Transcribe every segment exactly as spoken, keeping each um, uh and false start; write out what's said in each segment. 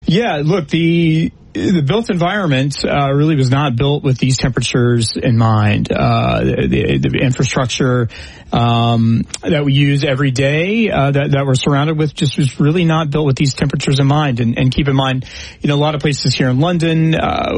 Yeah, look, the the built environment uh, really was not built with these temperatures in mind. Uh, the, the infrastructure um, that we use every day, uh, that, that we're surrounded with, just was really not built with these temperatures in mind. And, and keep in mind, you know, a lot of places here in London, uh,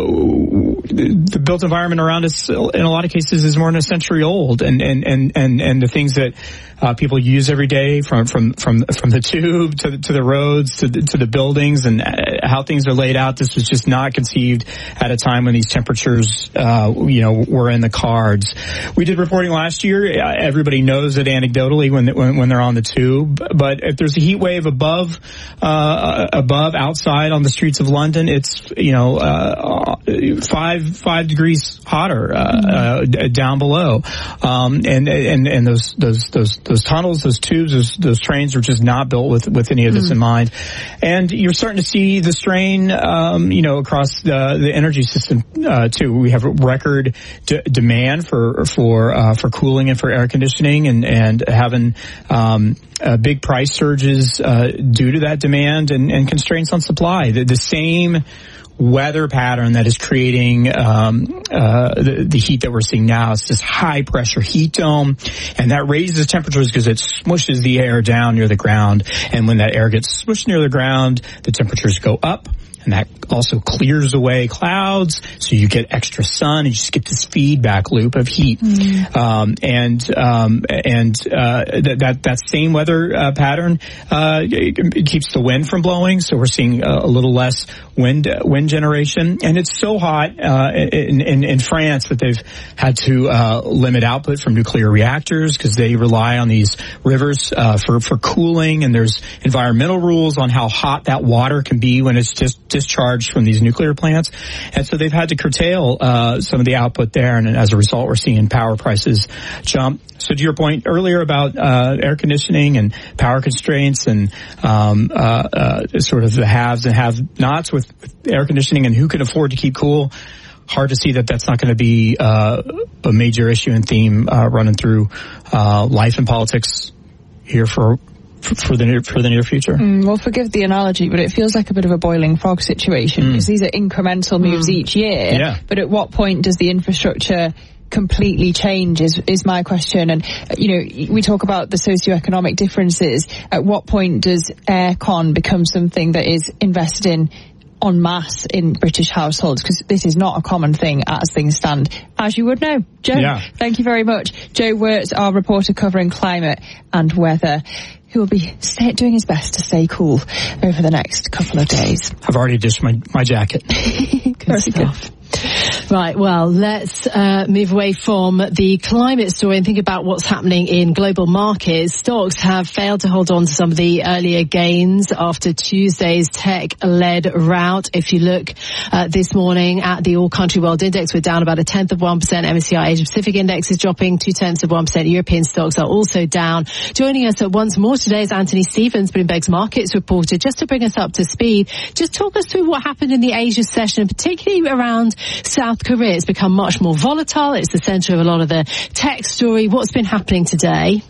the built environment around us, in a lot of cases, is more than a century old. And and and and, and the things that uh, people use every day, from from from from the tube to the, to the roads to the, to the buildings, and how things are laid out, this was just not conceived at a time when these temperatures, uh, you know, were in the cards. We did reporting last year. Everybody knows it anecdotally when when, when they're on the tube. But if there's a heat wave above, uh, above outside on the streets of London, it's, you know, uh, five five degrees hotter uh, mm-hmm. uh, down below. Um, and and and those those those those tunnels, those tubes, those, those trains are just not built with with any of this mm-hmm. in mind. And you're starting to see the strain, um, you know, across the, the energy system uh, too. We have record d- demand for for uh, for cooling and for air conditioning, and and having um, uh, big price surges uh, due to that demand, and, and constraints on supply. The, the same weather pattern that is creating um, uh, the, the heat that we're seeing now. It's this high pressure heat dome, and that raises temperatures because it smushes the air down near the ground. And when that air gets smushed near the ground, the temperatures go up. And that also clears away clouds, so you get extra sun, and you just get this feedback loop of heat. Mm. Um, and um, and uh, that, that that same weather uh, pattern uh, it, it keeps the wind from blowing, so we're seeing a, a little less wind wind generation. And it's so hot uh, in, in in France that they've had to uh, limit output from nuclear reactors because they rely on these rivers uh, for for cooling. And there's environmental rules on how hot that water can be when it's just discharged from these nuclear plants. And so they've had to curtail uh, some of the output there, and as a result, we're seeing power prices jump. So to your point earlier about uh, air conditioning and power constraints, and um, uh, uh, sort of the haves and have-nots with, with air conditioning and who can afford to keep cool, hard to see that that's not going to be uh, a major issue and theme uh, running through uh, life and politics here for For the near, for the near future. Mm, well, forgive the analogy, but it feels like a bit of a boiling frog situation, because mm. these are incremental moves mm. each year. Yeah. But at what point does the infrastructure completely change is, is my question. And, you know, we talk about the socioeconomic differences. At what point does aircon become something that is invested in en masse in British households? Because this is not a common thing as things stand, as you would know. Joe, yeah. Thank you very much. Joe Wirtz, our reporter covering climate and weather, who will be stay, doing his best to stay cool over the next couple of days. I've already dished my, my jacket. Good stuff. Right, well, let's uh, move away from the climate story and think about what's happening in global markets. Stocks have failed to hold on to some of the earlier gains after Tuesday's tech-led rout. If you look uh, this morning at the All-Country World Index, we're down about a tenth of one percent. M S C I Asia-Pacific Index is dropping two-tenths of one percent. European stocks are also down. Joining us at once more today is Anthony Stevens, Bloomberg's markets reporter. Just to bring us up to speed, just talk us through what happened in the Asia session, particularly around South Korea. It's become much more volatile. It's the center of a lot of the tech story. What's been happening today?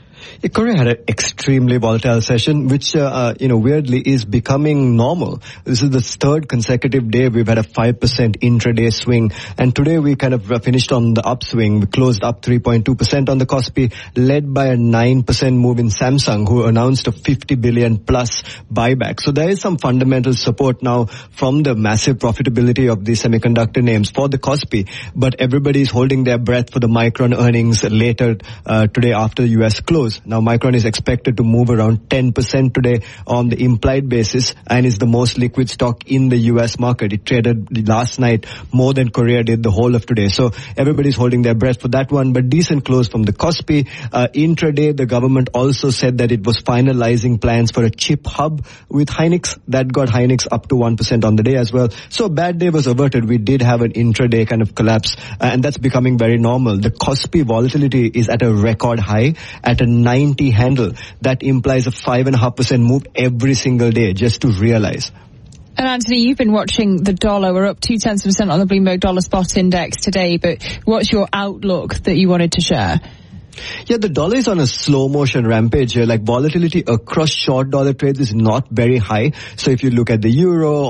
Korea had an extremely volatile session, which, uh, uh, you know, weirdly is becoming normal. This is the third consecutive day we've had a five percent intraday swing. And today we kind of finished on the upswing. We closed up three point two percent on the Kospi, led by a nine percent move in Samsung, who announced a fifty billion plus buyback. So there is some fundamental support now from the massive profitability of the semiconductor names for the Kospi. But everybody is holding their breath for the Micron earnings later uh, today after the U S close. Now, Micron is expected to move around ten percent today on the implied basis and is the most liquid stock in the U S market. It traded last night more than Korea did the whole of today. So everybody's holding their breath for that one, but decent close from the Kospi. Uh, intraday, the government also said that it was finalizing plans for a chip hub with Hynix. That got Hynix up to one percent on the day as well. So a bad day was averted. We did have an intraday kind of collapse, uh, and that's becoming very normal. The Kospi volatility is at a record high at a ninety handle. That implies a five and a half percent move every single day, just to realize. And Anthony, you've been watching the dollar. We're up two tenths of a percent on the Bloomberg Dollar Spot Index today, but what's your outlook that you wanted to share? Yeah, the dollar is on a slow motion rampage here. Like volatility across short dollar trades is not very high. So if you look at the euro